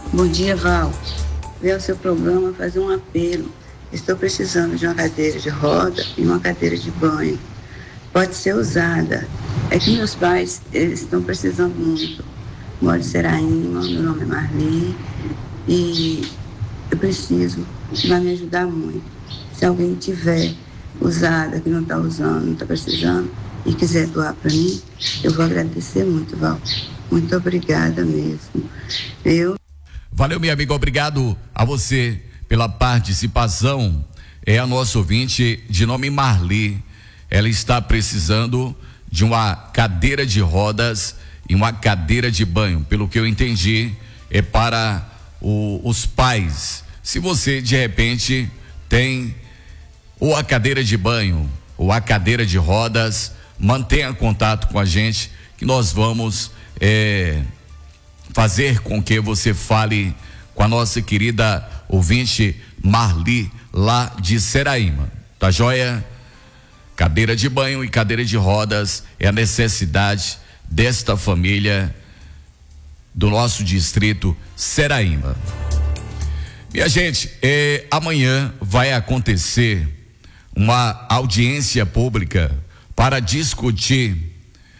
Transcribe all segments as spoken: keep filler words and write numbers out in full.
Bom dia, Val. Veio ao seu programa fazer um apelo. Estou precisando de uma cadeira de roda e uma cadeira de banho. Pode ser usada. É que meus pais, eles estão precisando muito. Moro em Seraíma, meu nome é Marli, e eu preciso, vai me ajudar muito. Se alguém tiver usada, que não está usando, não está precisando, e quiser doar para mim, eu vou agradecer muito, Val. Muito obrigada mesmo. Eu... Valeu, minha amiga, obrigado a você pela participação. É a nossa ouvinte de nome Marli. Ela está precisando de uma cadeira de rodas e uma cadeira de banho. Pelo que eu entendi, é para o, os pais. Se você de repente tem ou a cadeira de banho ou a cadeira de rodas, mantenha contato com a gente que nós vamos é, fazer com que você fale com a nossa querida ouvinte Marli, lá de Seraíma. Tá joia? Cadeira de banho e cadeira de rodas é a necessidade desta família do nosso distrito Seraíma. Minha gente, eh, amanhã vai acontecer uma audiência pública para discutir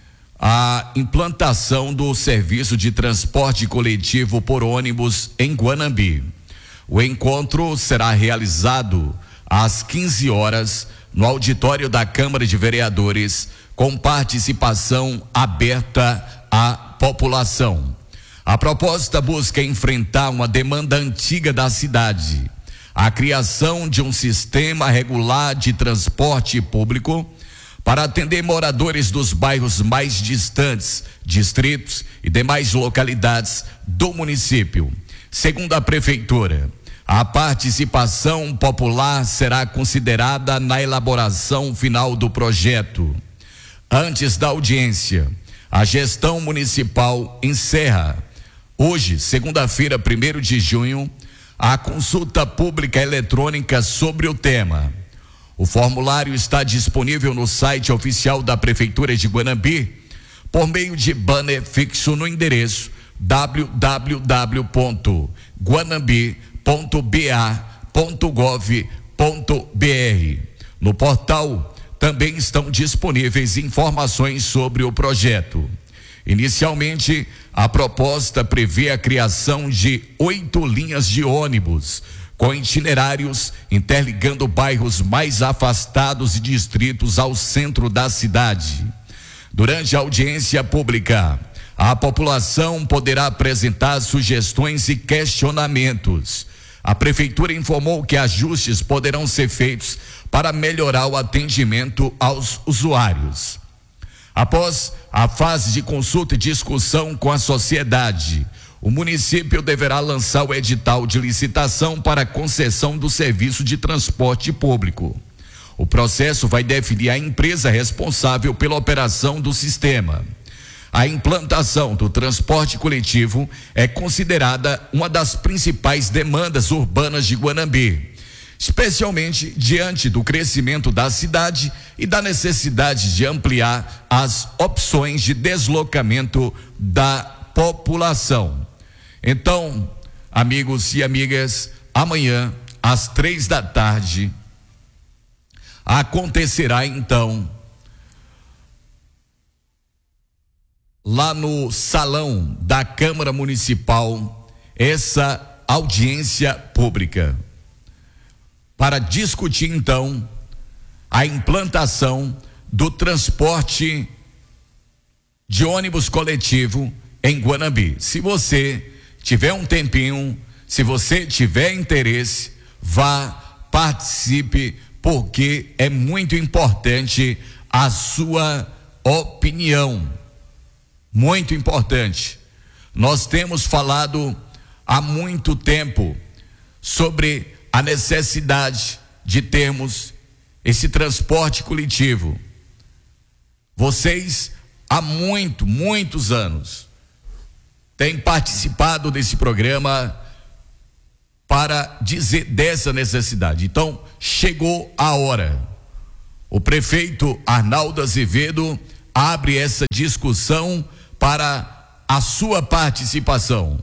a implantação do serviço de transporte coletivo por ônibus em Guanambi. O encontro será realizado às quinze horas no auditório da Câmara de Vereadores, com participação aberta à população. A proposta busca enfrentar uma demanda antiga da cidade, a criação de um sistema regular de transporte público para atender moradores dos bairros mais distantes, distritos e demais localidades do município. Segundo a prefeitura, a participação popular será considerada na elaboração final do projeto. Antes da audiência, a gestão municipal encerra hoje, segunda-feira, primeiro de junho, a consulta pública eletrônica sobre o tema. O formulário está disponível no site oficial da Prefeitura de Guanambi, por meio de banner fixo no endereço w w w ponto guanambi ponto b a ponto gov ponto b r. No portal também estão disponíveis informações sobre o projeto. Inicialmente, a proposta prevê a criação de oito linhas de ônibus, com itinerários interligando bairros mais afastados e distritos ao centro da cidade. Durante a audiência pública, a população poderá apresentar sugestões e questionamentos. A prefeitura informou que ajustes poderão ser feitos para melhorar o atendimento aos usuários. Após a fase de consulta e discussão com a sociedade, o município deverá lançar o edital de licitação para a concessão do serviço de transporte público. O processo vai definir a empresa responsável pela operação do sistema. A implantação do transporte coletivo é considerada uma das principais demandas urbanas de Guanambi, especialmente diante do crescimento da cidade e da necessidade de ampliar as opções de deslocamento da população. Então, amigos e amigas, amanhã às três da tarde acontecerá então lá no salão da Câmara Municipal essa audiência pública para discutir então a implantação do transporte de ônibus coletivo em Guanambi. Se você tiver um tempinho, se você tiver interesse, vá, participe, porque é muito importante a sua opinião. Muito importante. Nós temos falado há muito tempo sobre a necessidade de termos esse transporte coletivo. Vocês, há muito, muitos anos, têm participado desse programa para dizer dessa necessidade. Então, chegou a hora. O prefeito Arnaldo Azevedo abre essa discussão para a sua participação.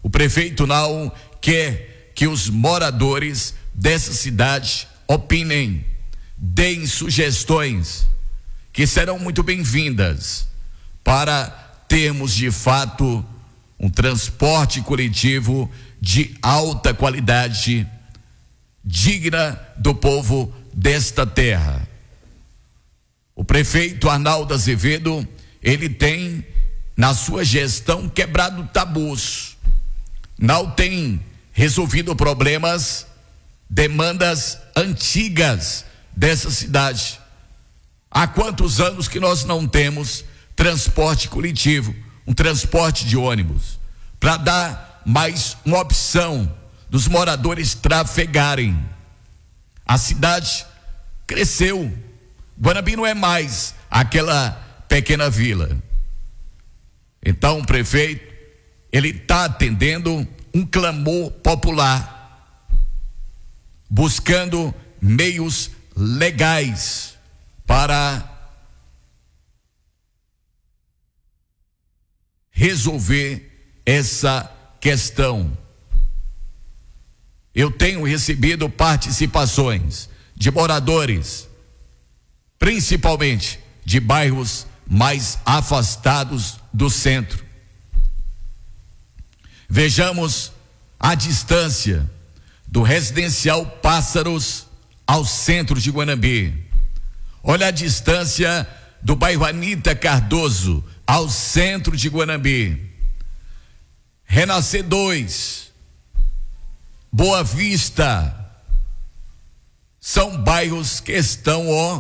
O prefeito não quer que os moradores dessa cidade opinem, deem sugestões que serão muito bem-vindas para termos de fato um transporte coletivo de alta qualidade, digna do povo desta terra. O prefeito Arnaldo Azevedo, ele tem na sua gestão quebrado tabus, não tem resolvido problemas, demandas antigas dessa cidade. Há quantos anos que nós não temos transporte coletivo, um transporte de ônibus, para dar mais uma opção dos moradores trafegarem. A cidade cresceu. Guanambi não é mais aquela pequena vila. Então o prefeito, ele está atendendo um clamor popular, buscando meios legais para resolver essa questão. Eu tenho recebido participações de moradores, principalmente de bairros mais afastados do centro. Vejamos a distância do residencial Pássaros ao centro de Guanambi. Olha a distância do bairro Anita Cardoso ao centro de Guanambi. Renascer dois, Boa Vista, são bairros que estão ó,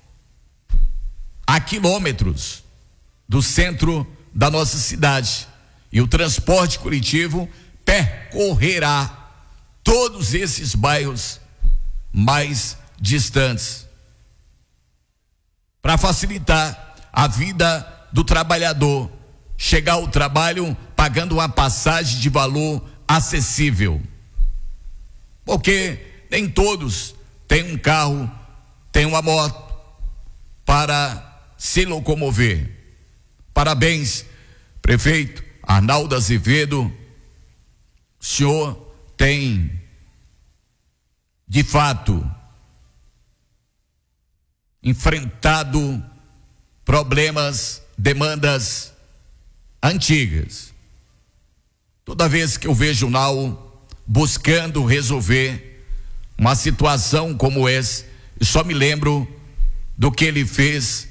a quilômetros do centro da nossa cidade, e o transporte coletivo percorrerá todos esses bairros mais distantes para facilitar a vida do trabalhador chegar ao trabalho pagando uma passagem de valor acessível, porque nem todos têm um carro, têm uma moto para se locomover. Parabéns, prefeito Arnaldo Azevedo, o senhor tem de fato enfrentado problemas, demandas antigas. Toda vez que eu vejo o Nau buscando resolver uma situação como essa, eu só me lembro do que ele fez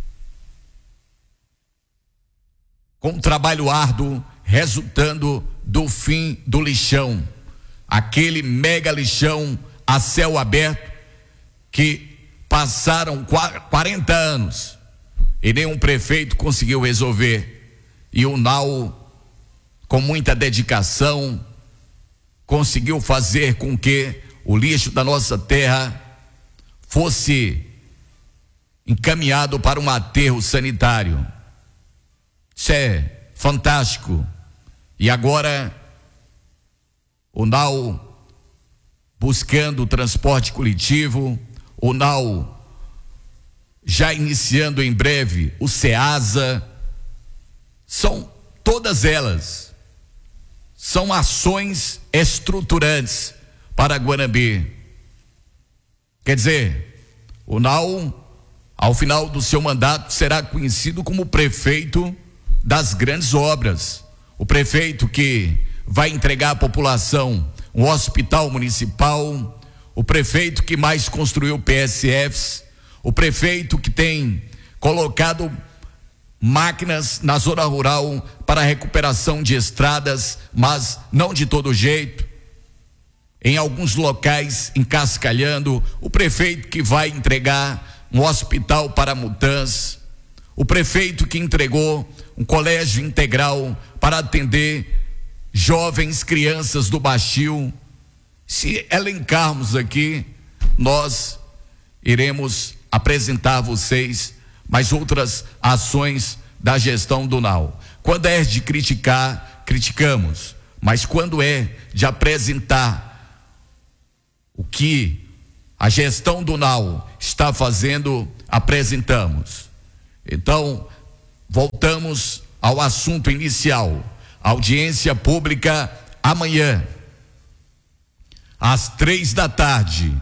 com um trabalho árduo, resultando do fim do lixão, aquele mega lixão a céu aberto que passaram quarenta anos e nenhum prefeito conseguiu resolver. E o Nau, com muita dedicação, conseguiu fazer com que o lixo da nossa terra fosse encaminhado para um aterro sanitário. Isso é fantástico. E agora o Nau buscando o transporte coletivo, o Nau já iniciando em breve o SEASA. São todas elas, são ações estruturantes para Guanambi. Quer dizer, o Nau, ao final do seu mandato, será conhecido como prefeito das grandes obras, o prefeito que vai entregar à população um hospital municipal, o prefeito que mais construiu P S Fs, o prefeito que tem colocado máquinas na zona rural para a recuperação de estradas, mas não de todo jeito, em alguns locais encascalhando, o prefeito que vai entregar um hospital para Mutãs, o prefeito que entregou um colégio integral para atender jovens, crianças do Baixio. Se elencarmos aqui, nós iremos apresentar a vocês mais outras ações da gestão do Nau. Quando é de criticar, criticamos, mas quando é de apresentar o que a gestão do Nau está fazendo, apresentamos. Então, voltamos ao assunto inicial. audiência pública amanhã, às três da tarde,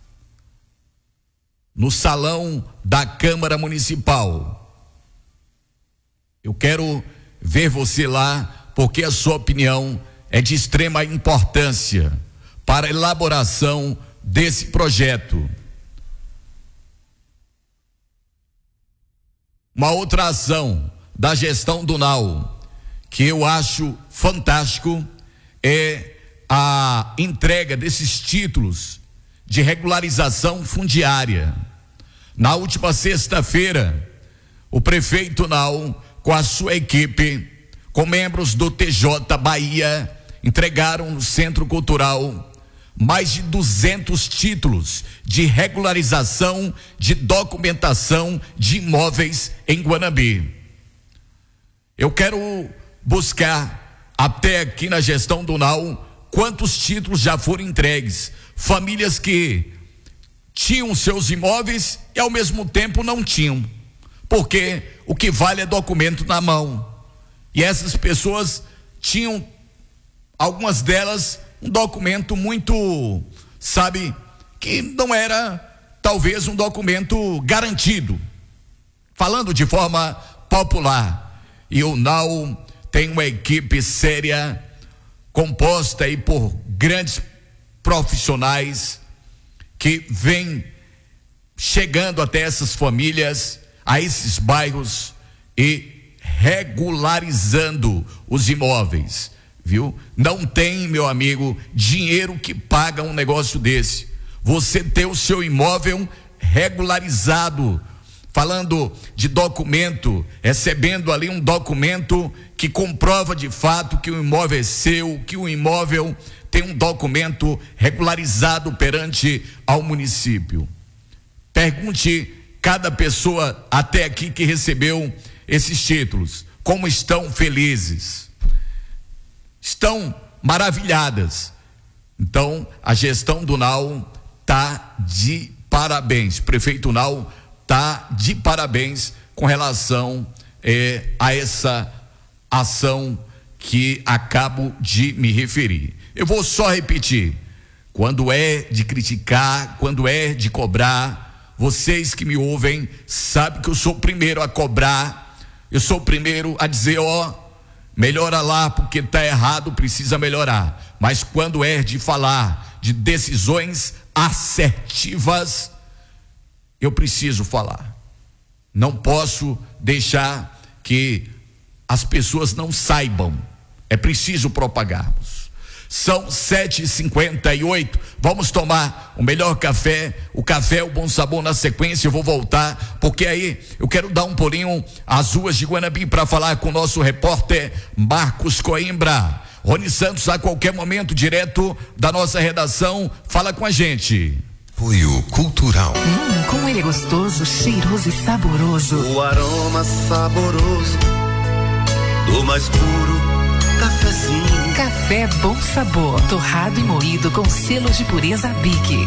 no salão da Câmara Municipal. Eu quero ver você lá, porque a sua opinião é de extrema importância para a elaboração desse projeto. Uma outra ação da gestão do N A U que eu acho fantástico é a entrega desses títulos de regularização fundiária. Na última sexta-feira, o prefeito N A U, com a sua equipe, com membros do T J Bahia, entregaram no Centro Cultural mais de duzentos títulos de regularização de documentação de imóveis em Guanambi. Eu quero buscar até aqui na gestão do N A U quantos títulos já foram entregues. Famílias que tinham seus imóveis e ao mesmo tempo não tinham, porque o que vale é documento na mão. E essas pessoas tinham, algumas delas, um documento muito, sabe, que não era talvez um documento garantido, falando de forma popular. E o N A U tem uma equipe séria, composta aí por grandes profissionais que vem chegando até essas famílias, a esses bairros e regularizando os imóveis, viu? Não tem, meu amigo, dinheiro que paga um negócio desse. Você ter o seu imóvel regularizado, falando de documento, recebendo ali um documento que comprova de fato que o imóvel é seu, que o imóvel tem um documento regularizado perante ao município. Pergunte cada pessoa até aqui que recebeu esses títulos, como estão felizes, estão maravilhadas. Então, a gestão do N A U tá de parabéns, prefeito N A U tá de parabéns com relação eh, a essa ação que acabo de me referir. Eu vou só repetir: quando é de criticar, quando é de cobrar, vocês que me ouvem sabem que eu sou o primeiro a cobrar, eu sou o primeiro a dizer, ó, melhora lá porque tá errado, precisa melhorar. Mas quando é de falar de decisões assertivas, eu preciso falar. Não posso deixar que as pessoas não saibam. É preciso propagarmos. São sete e cinquenta e oito. Vamos tomar o melhor café, o café O Bom Sabor. Na sequência eu vou voltar, porque aí eu quero dar um pulinho às ruas de Guanambi para falar com o nosso repórter Marcos Coimbra. Rony Santos, a qualquer momento, direto da nossa redação, fala com a gente. Apoio Cultural. Hum, como ele é gostoso, cheiroso e saboroso. O aroma saboroso do mais puro cafezinho. Café Bom Sabor, torrado e moído com selos de pureza Bic.